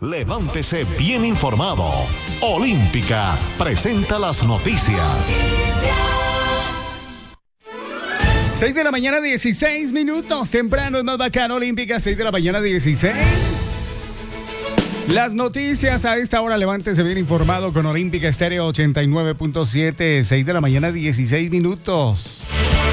Levántese bien informado. Olímpica presenta las noticias. 6 de la mañana, 16 minutos. Temprano es más bacano. Olímpica, 6 de la mañana, 16. Las noticias a esta hora. Levántese bien informado con Olímpica Estéreo 89.7. 6 de la mañana, 16 minutos.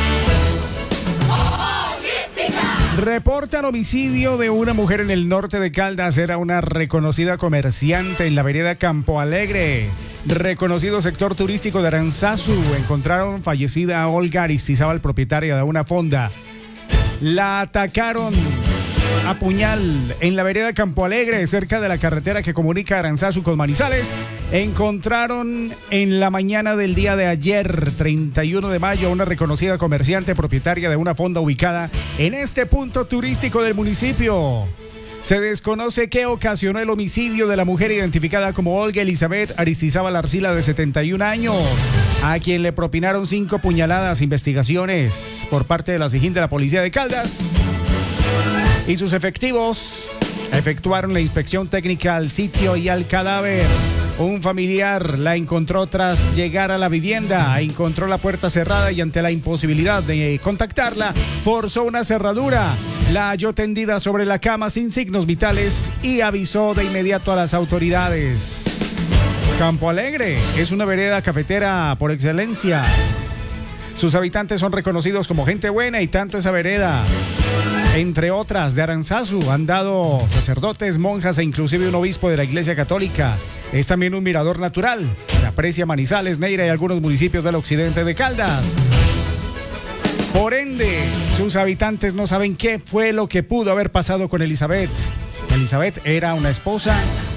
Reportan homicidio de una mujer en el norte de Caldas. Era una reconocida comerciante en la vereda Campo Alegre, reconocido sector turístico de Aranzazu. Encontraron fallecida a Olga Aristizábal, propietaria de una fonda. La atacaron a puñal en la vereda Campo Alegre, cerca de la carretera que comunica Aranzazu con Manizales. Encontraron en la mañana del día de ayer, 31 de mayo, a una reconocida comerciante propietaria de una fonda ubicada en este punto turístico del municipio. Se desconoce qué ocasionó el homicidio de la mujer identificada como Olga Elizabeth Aristizábal Arcila, de 71 años, a quien le propinaron 5 puñaladas. Investigaciones por parte de la SIJIN de la Policía de Caldas y sus efectivos efectuaron la inspección técnica al sitio y al cadáver. Un familiar la encontró tras llegar a la vivienda. Encontró la puerta cerrada y, ante la imposibilidad de contactarla, forzó una cerradura. La halló tendida sobre la cama sin signos vitales y avisó de inmediato a las autoridades. Campo Alegre es una vereda cafetera por excelencia. Sus habitantes son reconocidos como gente buena, y tanto esa vereda, entre otras, de Aranzazu, han dado sacerdotes, monjas e inclusive un obispo de la Iglesia Católica. Es también un mirador natural. Se aprecia Manizales, Neira y algunos municipios del occidente de Caldas. Por ende, sus habitantes no saben qué fue lo que pudo haber pasado con Elizabeth. Elizabeth era una esposa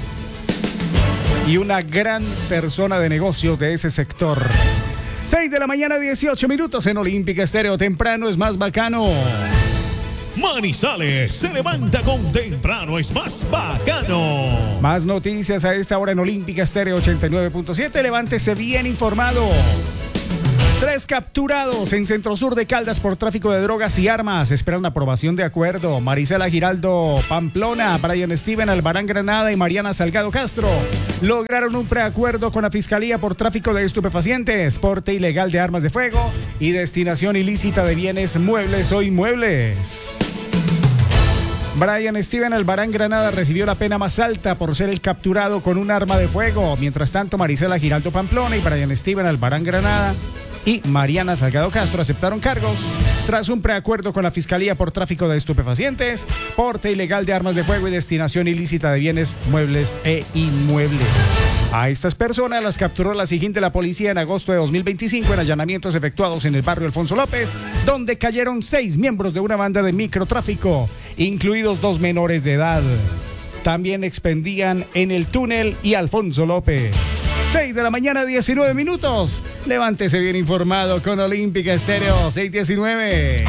y una gran persona de negocios de ese sector. 6 de la mañana, 18 minutos en Olímpica Estéreo. Temprano es más bacano. Manizales se levanta con temprano es más bacano. Más noticias a esta hora en Olímpica Estéreo 89.7. Levántese bien informado. 3 capturados en Centro Sur de Caldas por tráfico de drogas y armas. Esperan aprobación de acuerdo. Marisela Giraldo Pamplona, Brian Steven Albarán Granada y Mariana Salgado Castro lograron un preacuerdo con la Fiscalía por tráfico de estupefacientes, porte ilegal de armas de fuego y destinación ilícita de bienes muebles o inmuebles. Brian Steven Albarán Granada recibió la pena más alta por ser el capturado con un arma de fuego. Mientras tanto, Marisela Giraldo Pamplona y Brian Steven Albarán Granada y Mariana Salgado Castro aceptaron cargos tras un preacuerdo con la Fiscalía por tráfico de estupefacientes, porte ilegal de armas de fuego y destinación ilícita de bienes muebles e inmuebles. A estas personas las capturó la SIJIN de la Policía en agosto de 2025 en allanamientos efectuados en el barrio Alfonso López, donde cayeron 6 miembros de una banda de microtráfico, incluidos 2 menores de edad. También expendían en el túnel y Alfonso López. 6 de la mañana, 19 minutos. Levántese bien informado con Olímpica Estéreo 619.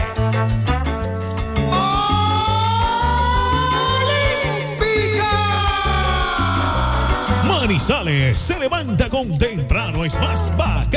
Manizales se levanta con temprano es más bacano.